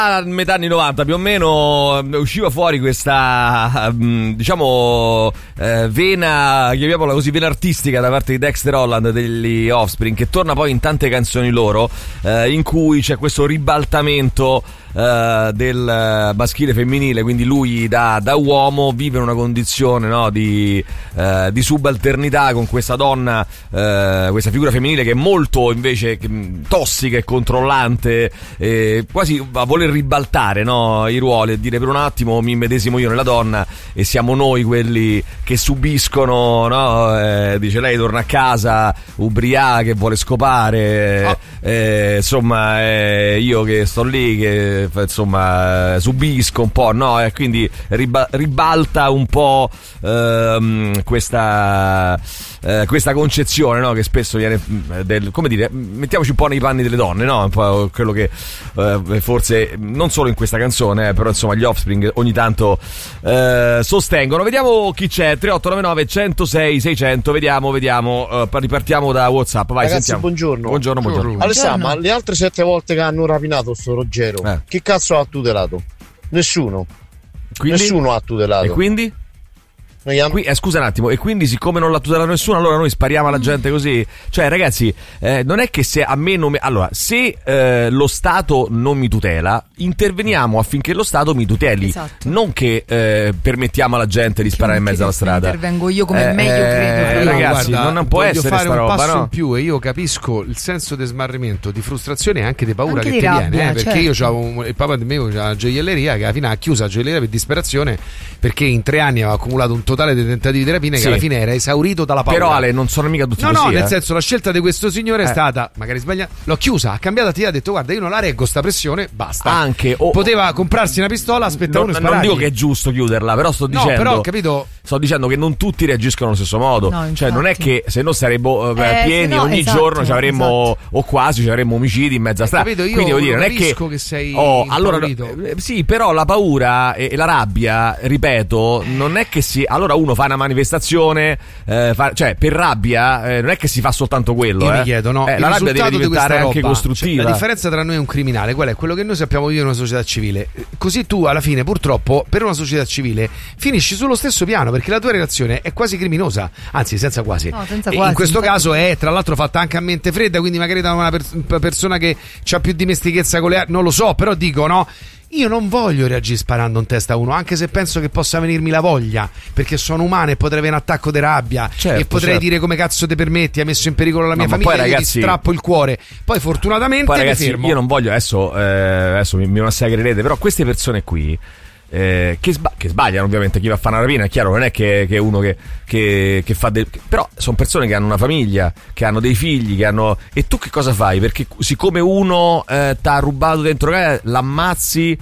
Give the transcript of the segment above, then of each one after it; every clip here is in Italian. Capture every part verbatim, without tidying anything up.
A metà anni novanta più o meno usciva fuori questa diciamo eh, vena, chiamiamola così, vena artistica da parte di Dexter Holland degli Offspring, che torna poi in tante canzoni loro, eh, in cui c'è questo ribaltamento eh, del maschile femminile, quindi lui da, da uomo vive in una condizione, no, di, eh, di subalternità con questa donna, eh, questa figura femminile che è molto invece tossica e controllante, eh, quasi a voler ribaltare, no, i ruoli e dire per un attimo mi immedesimo io nella donna e siamo noi quelli che subiscono, no? Eh, dice lei torna a casa ubriaca che vuole scopare, oh. eh, insomma eh, io che sto lì che insomma subisco un po', no? E quindi riba- ribalta un po' ehm, questa eh, questa concezione, no? Che spesso viene del, come dire, mettiamoci un po' nei panni delle donne, no? Un po' quello che eh, forse non solo in questa canzone, eh, però insomma gli Offspring ogni tanto eh, sostengono. Vediamo chi c'è. Tre otto nove nove uno zero sei sei zero zero. Vediamo, vediamo. Uh, ripartiamo da WhatsApp. Vai, ragazzi, sentiamo. buongiorno. Buongiorno, buongiorno. Alessandro, ma le altre sette volte che hanno rapinato sto Ruggero, eh. che cazzo ha tutelato? Nessuno. Quindi? Nessuno ha tutelato. E quindi? Qui, eh, scusa un attimo, e quindi siccome non l'ha tutelato nessuno, allora noi spariamo alla gente così? Cioè ragazzi, eh, non è che se a me non mi... Allora, se eh, lo Stato non mi tutela, interveniamo affinché lo Stato mi tuteli, esatto. Non che eh, permettiamo alla gente di che sparare in mezzo alla strada. Intervengo io come eh, meglio credo. Eh, ragazzi, guarda, non può essere fare sta un roba, passo no? in più, e io capisco il senso di smarrimento, di frustrazione e anche di paura anche che di ti rabbia, viene, eh, perché certo. io c'avevo un, il papà di me aveva una gioielleria che alla fine ha chiuso la gioielleria per disperazione, perché in tre anni aveva accumulato un totale di tentativi di rapina che sì. alla fine era esaurito dalla paura. Però Ale, non sono mica tutti no, così. No, eh. nel senso, la scelta di questo signore eh. è stata, magari sbagliata, l'ho chiusa, ha cambiato attività, ha detto guarda io non la reggo sta pressione, basta. Anche oh, poteva comprarsi una pistola, aspettare uno e sparargli. Non dico che è giusto chiuderla, però sto dicendo, no, però, capito? Sto dicendo che non tutti reagiscono allo stesso modo, no, cioè non è che se no saremmo eh, eh, pieni no, ogni esatto, giorno ci avremmo esatto. o quasi ci avremmo omicidi in mezza strada. Capito? Io quindi devo dire, non è che, che sei oh, allora eh, sì, però la paura e, e la rabbia, ripeto, non è che si allora uno fa una manifestazione, eh, fa, cioè per rabbia eh, non è che si fa soltanto quello. Io eh. mi chiedo, no? Eh, la rabbia deve diventare di anche roba, costruttiva. Cioè, la differenza tra noi e un criminale qual è? Quello che noi sappiamo vivere in una società civile. Così tu alla fine, purtroppo, per una società civile finisci sullo stesso piano, perché la tua relazione è quasi criminosa, anzi senza quasi. No, senza e quasi in questo infatti. caso è tra l'altro fatta anche a mente fredda, quindi magari da una per- persona che ha più dimestichezza con le armi, non lo so, però dico, no? Io non voglio reagire sparando in testa a uno, anche se penso che possa venirmi la voglia, perché sono umano e potrei avere un attacco di rabbia, certo, e potrei certo. dire come cazzo ti permetti, hai messo in pericolo la mia No, ma famiglia, poi, io ragazzi, ti strappo il cuore. Poi fortunatamente poi, mi ragazzi, fermo. io non voglio adesso, eh, adesso mi, mi massacrerete, però queste persone qui Eh, che, sba- che sbagliano ovviamente, chi va a fare una rapina è chiaro, non è che, che uno che, che, che fa del... però sono persone che hanno una famiglia, che hanno dei figli, che hanno... e tu che cosa fai? Perché siccome uno eh, t'ha rubato dentro casa, l'ammazzi,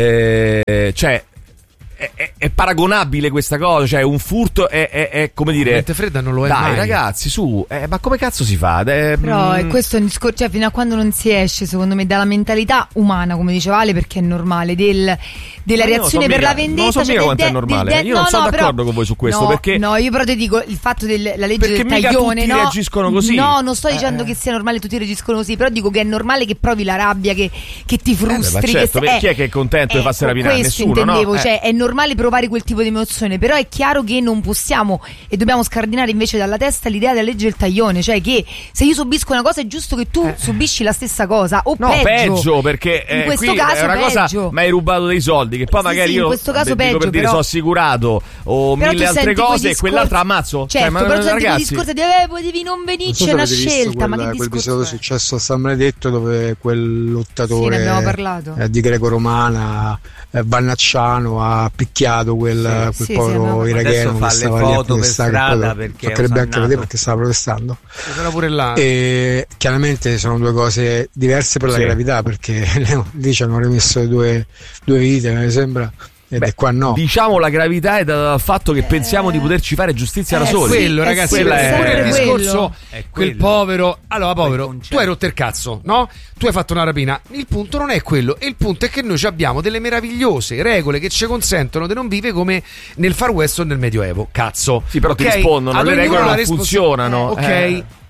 eh, cioè È, è, è paragonabile questa cosa, cioè un furto è, è, è come dire, mente fredda non lo è dai mai. Ragazzi su, eh, ma come cazzo si fa? Eh, Però è mm, questo è un discorso, cioè fino a quando non si esce secondo me dalla mentalità umana, come diceva Ale, perché è normale, del, della Ma io reazione non so per mica- la vendetta, non so mica cioè quanto del è de- normale. del de- Io non no, sono no, d'accordo però, con voi su questo, no, perché no, io però ti dico il fatto della legge perché del mica taglione, tutti no, reagiscono così. no, non sto dicendo eh. che sia normale tutti reagiscono così, però dico che è normale che provi la rabbia, che, che ti frustri, eh, ma certo, che chi è che è contento di farsi rapinare? Questo Nessuno, intendevo, no? Eh. cioè è normale provare quel tipo di emozione, però è chiaro che non possiamo e dobbiamo scardinare invece dalla testa l'idea della legge del taglione, cioè che se io subisco una cosa è giusto che tu eh. subisci la stessa cosa, o no, peggio, peggio perché eh, in questo qui caso è una peggio. cosa, ma hai rubato dei soldi che poi sì, magari sì, io in questo caso dico peggio, per dire però, sono assicurato o però mille altre cose discorsi, e quell'altra ammazzo, certo, cioè, ma però senti ragazzi, quei discorsi di eh, potevi non venirci, è una scelta, quel, ma che quel discorso episodio è? successo a San Benedetto dove quel lottatore sì, ne abbiamo parlato. Eh, di Greco-Romana eh, Vannacciano ha picchiato quel, sì, quel sì, povero sì, iracheno che stava lì a protestare, perché toccherebbe anche vedere perché stava protestando, pure là. E chiaramente sono due cose diverse per la sì. gravità, perché lì ci hanno rimesso due, due vite mi sembra. E Beh, qua no. Diciamo la gravità è dal fatto che pensiamo di poterci fare giustizia eh, da soli. Quello, sì, ragazzi, sì, quello è è pure il quello. discorso. È Quel quello. povero, allora povero, tu hai rotto il cazzo, no? Tu hai fatto una rapina. Il punto non è quello, e il punto è che noi abbiamo delle meravigliose regole che ci consentono di non vivere come nel Far West o nel Medioevo. Cazzo. Sì, però ti Ok? rispondono, Ad le ognuno regole la non responsa- funzionano. Ok. Eh.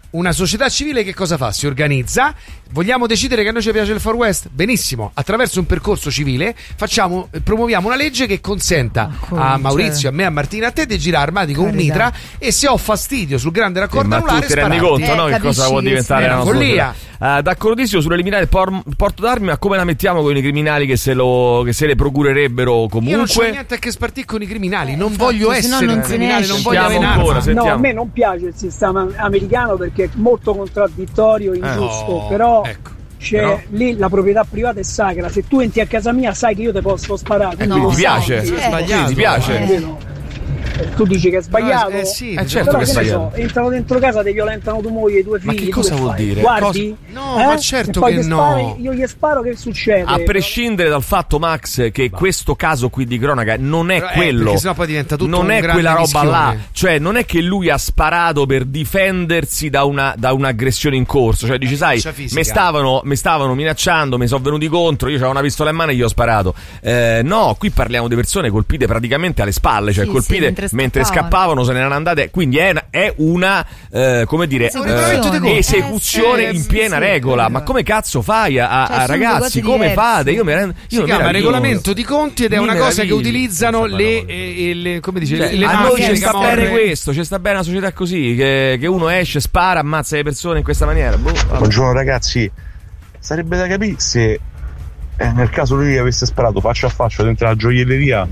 una società civile che cosa fa? Si organizza. Vogliamo decidere che a noi ci piace il Far West? Benissimo, attraverso un percorso civile facciamo, promuoviamo una legge che consenta a Maurizio, a me, a Martina, a te di girare armati con un mitra, e se ho fastidio sul grande raccordo eh, anulare, ma tu ti rendi conto, eh, no, che cosa può diventare una follia. Uh, d'accordissimo sull'eliminare il, por- il porto d'armi, ma come la mettiamo con i criminali che se, lo, che se le procurerebbero comunque? Io non c'ho niente a che spartire con i criminali, non eh, voglio essere non un criminale, non voglio avere ancora, no, a me non piace il sistema americano perché è molto contraddittorio, ingiusto, eh, però ecco. c'è Però... lì la proprietà privata è sacra. Se tu entri a casa mia sai che io ti posso sparare. Eh, no, ti piace? Sì, sbagliato, ti piace? Eh. Tu dici che è sbagliato? No, eh sì, eh certo però che è sbagliato. So, entrano dentro casa, ti violentano tua moglie, i tuoi figli. Ma che cosa vuol fai? dire? Guardi? Cosa... No, eh? ma certo e poi che ti no. Spari, io gli sparo, che succede? A prescindere dal fatto, Max, che bah. questo caso qui di cronaca non è però quello, eh, sennò poi diventa tutto non un è quella roba mischione. là, cioè non è che lui ha sparato per difendersi da, una, da un'aggressione in corso, cioè dici sai, mi stavano, stavano minacciando, mi sono venuti contro, io avevo una pistola in mano e gli ho sparato. Eh, no, qui parliamo di persone colpite praticamente alle spalle, cioè sì, colpite sì, mentre, mentre scappavano, se ne erano andate. Quindi è una, è una eh, come dire, esecuzione, eh, esecuzione eh, sì, in piena sì, regola. Sì, ma come cazzo fai a, cioè, a ragazzi? Come diverse. fate? Io mi rendo. Io si chiama regolamento di conti ed è una cosa che utilizzano le, eh, le come dice cioè, le a noi ci sta camorre. bene questo, ci sta bene una società così che, che uno esce, spara, ammazza le persone in questa maniera. Boh, buongiorno ragazzi, sarebbe da capire se eh, nel caso lui avesse sparato faccia a faccia dentro la gioielleria,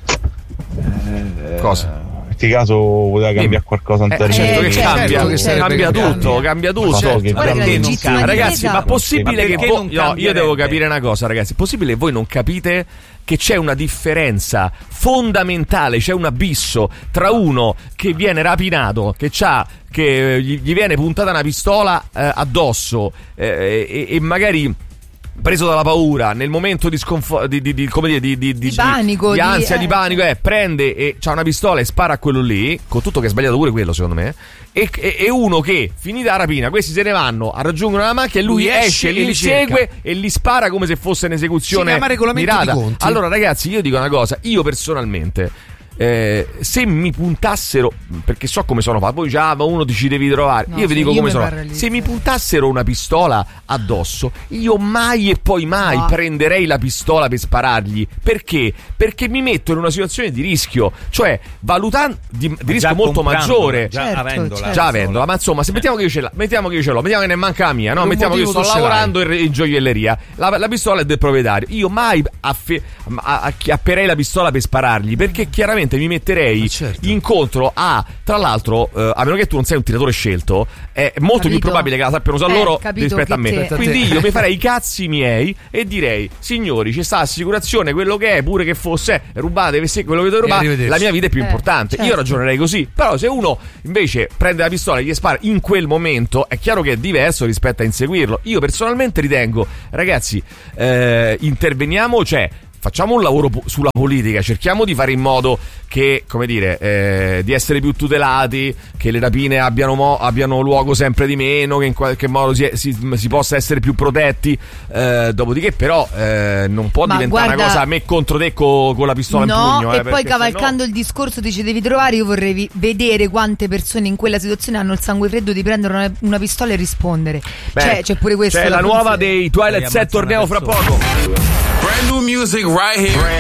eh, cosa? In questo caso poteva cambiare qualcosa in termini eh, certo che certo, cambia, certo, certo, cambia tutto, cambia tutto. So che Guarda, che non cambia. Ragazzi, ma possibile ma che voi no, io devo capire una cosa, ragazzi, possibile che voi non capite che c'è una differenza fondamentale, c'è un abisso tra uno che viene rapinato, che c'ha che gli, gli viene puntata una pistola eh, addosso eh, e, e magari preso dalla paura nel momento di sconfo- di, di, di, come dire, di, di, di, di panico, di ansia, di, di panico, eh, prende e c'ha una pistola e spara a quello lì, con tutto che è sbagliato pure quello secondo me, e, e, e uno che finita la rapina, questi se ne vanno, raggiungono la macchina e lui, lui esce, li insegue e li spara come se fosse un'esecuzione mirata. Allora ragazzi, io dico una cosa, io personalmente Eh, se mi puntassero, perché so come sono, poi già ma uno ti ci devi trovare, no, io vi dico io come sono, se mi puntassero una pistola addosso, io mai e poi mai no. prenderei la pistola per sparargli. Perché? Perché mi metto in una situazione di rischio, cioè valutando di, di rischio molto maggiore, già certo, avendola, certo. già avendola, ma insomma, se mettiamo che io ce l'ho, mettiamo che io ce l'ho, mettiamo che ne manca la mia, no? Mettiamo che io sto lavorando in, in gioielleria, la, la pistola è del proprietario, io mai affe, acchiapperei la pistola per sparargli, perché chiaramente mi metterei certo. incontro a, tra l'altro, eh, a meno che tu non sei un tiratore scelto, è molto capito. più probabile che la sappiano usare eh, loro rispetto a me. Te. Quindi io mi farei i cazzi miei e direi: signori, ci sta assicurazione, quello che è, pure che fosse, rubate, quello che devo rubare, la mia vita è più eh, importante. Certo. Io ragionerei così. Però se uno invece prende la pistola e gli spara in quel momento, è chiaro che è diverso rispetto a inseguirlo. Io personalmente ritengo, ragazzi, eh, interveniamo, cioè facciamo un lavoro po- sulla politica, cerchiamo di fare in modo che, come dire, eh, di essere più tutelati, che le rapine abbiano, mo- abbiano luogo sempre di meno, che in qualche modo si, si, si possa essere più protetti. Eh, dopodiché, però, eh, non può Ma diventare guarda, una cosa a me contro te co- con la pistola no, in pugno. E eh, poi cavalcando no... il discorso ti ci devi trovare, io vorrei vi- vedere quante persone in quella situazione hanno il sangue freddo di prendere una, una pistola e rispondere. Beh, cioè, c'è pure questo. C'è la nuova dei Twilight Set, torniamo fra poco. Brand new music right here.